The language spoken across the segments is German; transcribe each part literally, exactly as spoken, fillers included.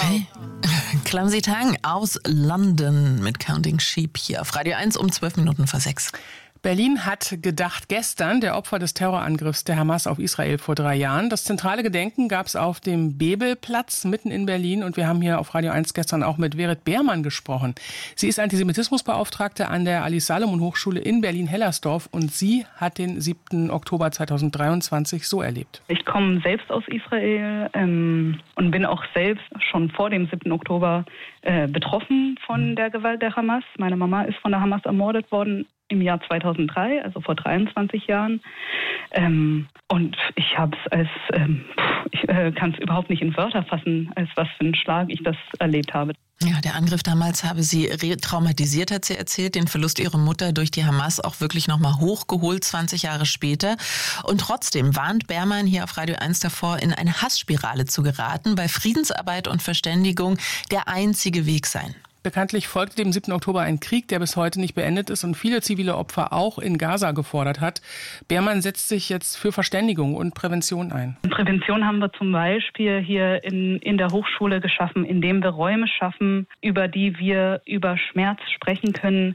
Okay. Clumsy Tang aus London mit Counting Sheep hier auf Radio eins um zwölf Minuten vor sechs. Berlin hat gedacht gestern der Opfer des Terrorangriffs der Hamas auf Israel vor drei Jahren. Das zentrale Gedenken gab es auf dem Bebelplatz mitten in Berlin. Und wir haben hier auf Radio eins gestern auch mit Verit Beermann gesprochen. Sie ist Antisemitismusbeauftragte an der Alice-Salomon-Hochschule in Berlin-Hellersdorf. Und sie hat den siebten Oktober zweitausenddreiundzwanzig so erlebt. Ich komme selbst aus Israel ähm, und bin auch selbst schon vor dem siebten Oktober äh, betroffen von der Gewalt der Hamas. Meine Mama ist von der Hamas ermordet worden im Jahr zweitausenddrei, also vor dreiundzwanzig Jahren. Ähm, und ich habe es als, ähm, ich äh, kann es überhaupt nicht in Wörter fassen, als was für einen Schlag ich das erlebt habe. Ja, der Angriff damals habe sie retraumatisiert, hat sie erzählt, den Verlust ihrer Mutter durch die Hamas auch wirklich nochmal hochgeholt, zwanzig Jahre später. Und trotzdem warnt Beermann hier auf Radio eins davor, in eine Hassspirale zu geraten, weil Friedensarbeit und Verständigung der einzige Weg seien. Bekanntlich folgte dem siebten Oktober ein Krieg, der bis heute nicht beendet ist und viele zivile Opfer auch in Gaza gefordert hat. Beermann setzt sich jetzt für Verständigung und Prävention ein. Prävention haben wir zum Beispiel hier in, in der Hochschule geschaffen, indem wir Räume schaffen, über die wir über Schmerz sprechen können,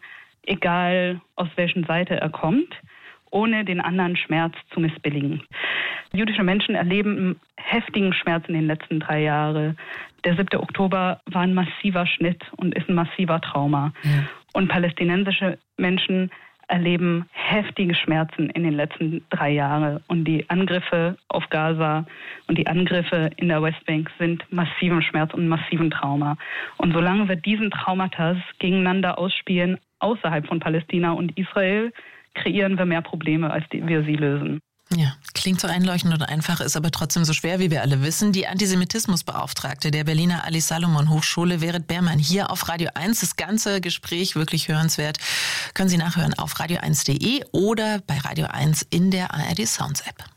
egal aus welchen Seite er kommt, ohne den anderen Schmerz zu missbilligen. Jüdische Menschen erleben heftigen Schmerz in den letzten drei Jahren. Der siebte Oktober war ein massiver Schnitt und ist ein massiver Trauma. Ja. Und palästinensische Menschen erleben heftige Schmerzen in den letzten drei Jahren. Und die Angriffe auf Gaza und die Angriffe in der Westbank sind massiven Schmerz und massiven Trauma. Und solange wir diesen Traumata gegeneinander ausspielen, außerhalb von Palästina und Israel, kreieren wir mehr Probleme, als die wir sie lösen. Ja, klingt so einleuchtend und einfach, ist aber trotzdem so schwer, wie wir alle wissen. Die Antisemitismusbeauftragte der Berliner Alice-Salomon-Hochschule, Verit Beermann, hier auf Radio eins. Das ganze Gespräch wirklich hörenswert. Können Sie nachhören auf radio eins punkt de oder bei Radio eins in der A R D Sounds App.